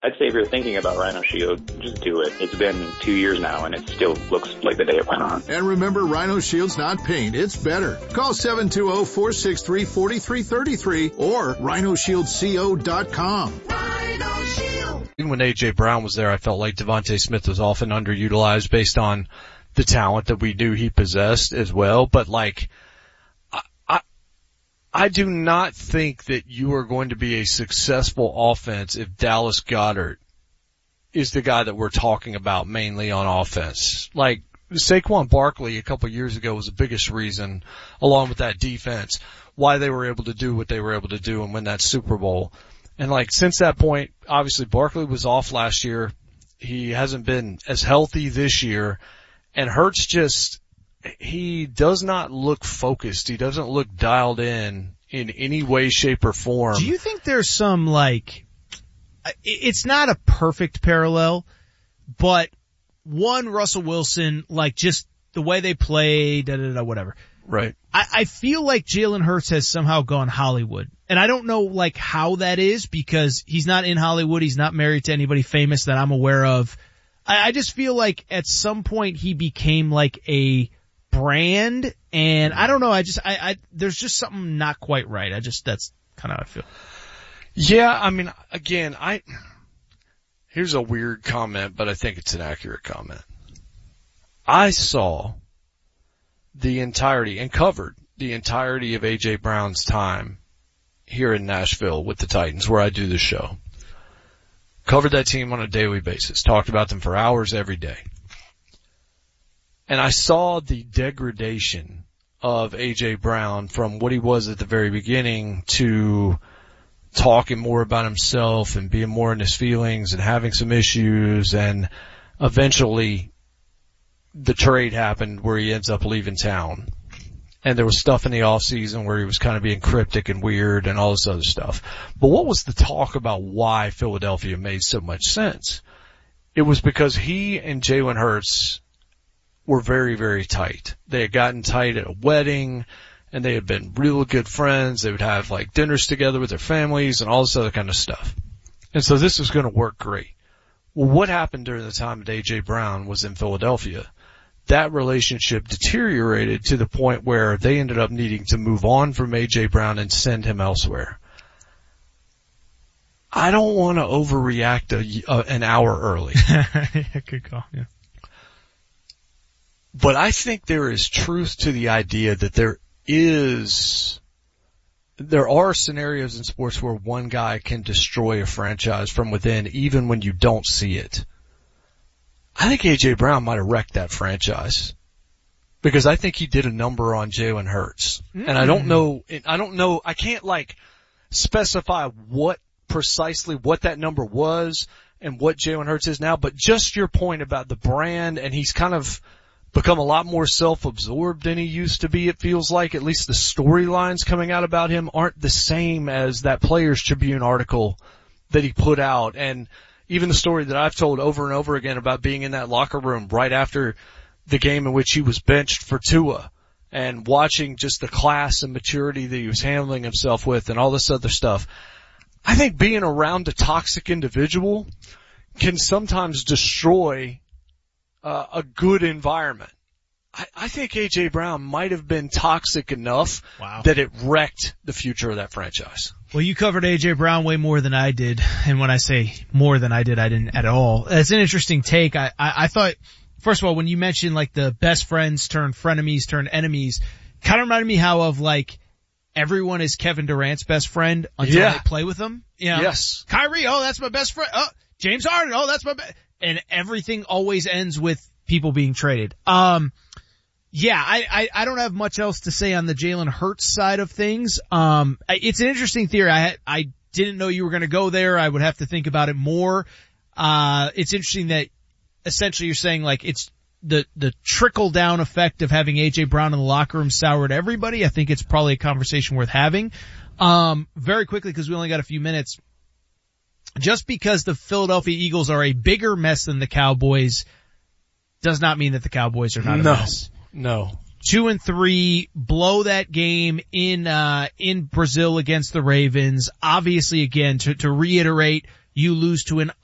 I'd say if you're thinking about Rhino Shield, just do it. It's been 2 years now, and it still looks like the day it went on. And remember, Rhino Shield's not paint, it's better. Call 720-463-4333 or rhinoshieldco.com. Rhino Shield. Even when A.J. Brown was there, I felt like Devontae Smith was often underutilized based on the talent that we knew he possessed as well. But like, I do not think that you are going to be a successful offense if Dallas Goedert is the guy that we're talking about mainly on offense. Like, Saquon Barkley a couple of years ago was the biggest reason, along with that defense, why they were able to do what they were able to do and win that Super Bowl. And like, since that point, obviously Barkley was off last year. He hasn't been as healthy this year. And Hurts he does not look focused. He doesn't look dialed in any way, shape, or form. Do you think there's some, like, it's not a perfect parallel, but one, Russell Wilson, like, just the way they play, whatever. Right. I feel like Jalen Hurts has somehow gone Hollywood. And I don't know, like, how that is because he's not in Hollywood. He's not married to anybody famous that I'm aware of. I just feel like at some point he became like a brand, and I don't know, there's just something not quite right. That's kind of how I feel. Yeah, I mean, again, here's a weird comment, but I think it's an accurate comment. I saw the entirety and covered the entirety of A.J. Brown's time here in Nashville with the Titans, where I do the show. Covered that team on a daily basis, talked about them for hours every day. And I saw the degradation of A.J. Brown from what he was at the very beginning to talking more about himself and being more in his feelings and having some issues, and eventually the trade happened where he ends up leaving town. And there was stuff in the off season where he was kind of being cryptic and weird and all this other stuff. But what was the talk about why Philadelphia made so much sense? It was because he and Jalen Hurts were very, very tight. They had gotten tight at a wedding, and they had been real good friends. They would have like dinners together with their families and all this other kind of stuff. And so this was going to work great. Well, what happened during the time that A.J. Brown was in Philadelphia? That relationship deteriorated to the point where they ended up needing to move on from A.J. Brown and send him elsewhere. I don't want to overreact an hour early. Good call, yeah. But I think there is truth to the idea that there are scenarios in sports where one guy can destroy a franchise from within even when you don't see it. I think A.J. Brown might have wrecked that franchise because I think he did a number on Jalen Hurts. And I don't know, I can't like specify precisely what that number was and what Jalen Hurts is now, but just your point about the brand, and he's kind of become a lot more self-absorbed than he used to be, it feels like. At least the storylines coming out about him aren't the same as that Players Tribune article that he put out. And even the story that I've told over and over again about being in that locker room right after the game in which he was benched for Tua and watching just the class and maturity that he was handling himself with and all this other stuff. I think being around a toxic individual can sometimes destroy a good environment. I think A.J. Brown might have been toxic enough that it wrecked the future of that franchise. Well, you covered A.J. Brown way more than I did. And when I say more than I didn't at all. It's an interesting take. I thought, first of all, when you mentioned like the best friends turned frenemies turned enemies, kind of reminded me how of like everyone is Kevin Durant's best friend until they play with him. You know? Yes. Kyrie, oh, that's my best friend. Oh, James Harden, oh, that's my best. And everything always ends with people being traded. Yeah, I don't have much else to say on the Jalen Hurts side of things. It's an interesting theory. I didn't know you were going to go there. I would have to think about it more. It's interesting that essentially you're saying like it's the trickle down effect of having A.J. Brown in the locker room soured everybody. I think it's probably a conversation worth having. Very quickly, because we only got a few minutes. Just because the Philadelphia Eagles are a bigger mess than the Cowboys does not mean that the Cowboys are not a mess. No. 2-3, blow that game in Brazil against the Ravens. Obviously, again, to reiterate, you lose to an